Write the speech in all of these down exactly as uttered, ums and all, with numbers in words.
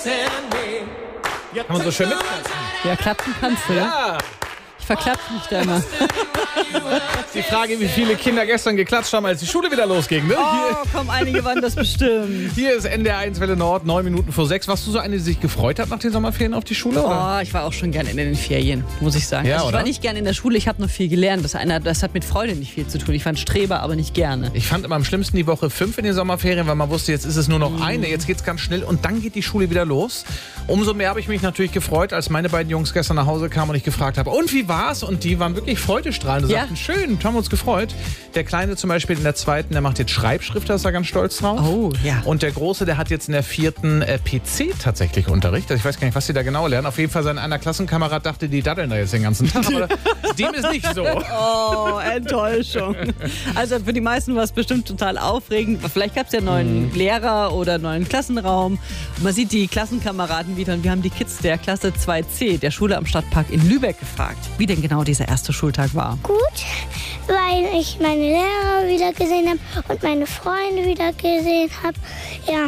Kann man so schön mitklatschen. Ja, klatschen kannst du, ja? Ja. Ich verklatsche mich da immer. Die Frage, wie viele Kinder gestern geklatscht haben, als die Schule wieder losging. Ne? Oh, komm, einige waren das bestimmt. Hier, hier ist N D R eins Welle Nord, neun Minuten vor sechs. Warst du so eine, die sich gefreut hat nach den Sommerferien auf die Schule? Oder? Oh, ich war auch schon gern in den Ferien, muss ich sagen. Ja, also ich oder? war nicht gern in der Schule, ich habe nur viel gelernt. Das, einer, das hat mit Freude nicht viel zu tun. Ich fand Streber, aber nicht gerne. Ich fand immer am schlimmsten die Woche fünf in den Sommerferien, weil man wusste, jetzt ist es nur noch eine, jetzt geht's ganz schnell und dann geht die Schule wieder los. Umso mehr habe ich mich natürlich gefreut, als meine beiden Jungs gestern nach Hause kamen und ich gefragt habe, und wie war's? Und die waren wirklich freudestrahlend und Ja. sagten, schön, haben uns gefreut. Der Kleine zum Beispiel in der zweiten, der macht jetzt Schreibschrift, da ist er ganz stolz drauf. Oh, ja. Und der Große, der hat jetzt in der vierten äh, P C tatsächlich Unterricht. Also ich weiß gar nicht, was die da genau lernen. Auf jeden Fall sein einer Klassenkamerad dachte, die daddeln da jetzt den ganzen Tag, aber dem ist nicht so. Oh, Enttäuschung. Also für die meisten war es bestimmt total aufregend. Vielleicht gab es ja einen neuen Lehrer oder einen neuen Klassenraum. Man sieht die Klassenkameraden wieder und wir haben die Kids der Klasse zwei C der Schule am Stadtpark in Lübeck gefragt, wie denn genau dieser erste Schultag war. Gut, weil ich meine Lehrer wieder gesehen habe und meine Freunde wieder gesehen habe. Ja,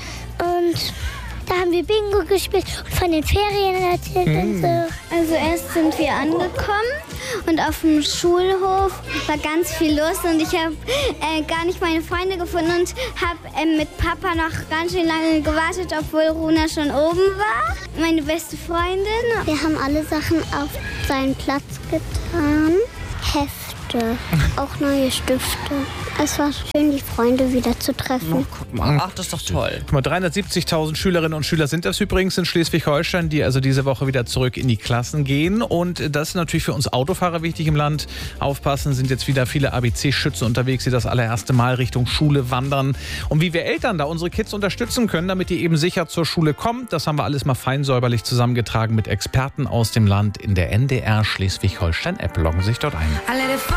und da haben wir Bingo gespielt und von den Ferien erzählt und so. Also erst sind wir angekommen und auf dem Schulhof war ganz viel los und ich habe äh, gar nicht meine Freunde gefunden und habe äh, mit Papa noch ganz schön lange gewartet, obwohl Runa schon oben war, meine beste Freundin. Wir haben alle Sachen auf seinen Platz getan. Hefte, auch neue Stifte. Es war schön, die Freunde wieder zu treffen. Guck mal, ach, das ist doch toll. Guck mal, dreihundertsiebzigtausend Schülerinnen und Schüler sind das übrigens in Schleswig-Holstein, die also diese Woche wieder zurück in die Klassen gehen. Und das ist natürlich für uns Autofahrer wichtig im Land. Aufpassen, sind jetzt wieder viele A B C-Schützen unterwegs, die das allererste Mal Richtung Schule wandern. Und wie wir Eltern da unsere Kids unterstützen können, damit die eben sicher zur Schule kommen, das haben wir alles mal fein säuberlich zusammengetragen mit Experten aus dem Land in der N D R Schleswig-Holstein-App. Loggen sich dort ein.